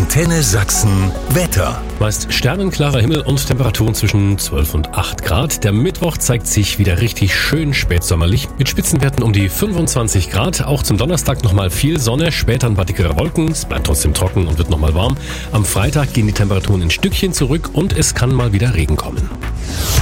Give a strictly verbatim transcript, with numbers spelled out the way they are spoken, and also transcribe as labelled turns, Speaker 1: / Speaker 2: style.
Speaker 1: Antenne Sachsen Wetter.
Speaker 2: Meist sternenklarer Himmel und Temperaturen zwischen zwölf und acht Grad. Der Mittwoch zeigt sich wieder richtig schön spätsommerlich mit Spitzenwerten um die fünfundzwanzig Grad. Auch zum Donnerstag nochmal viel Sonne, später ein paar dickere Wolken. Es bleibt trotzdem trocken und wird nochmal warm. Am Freitag gehen die Temperaturen ein Stückchen zurück und es kann mal wieder Regen kommen.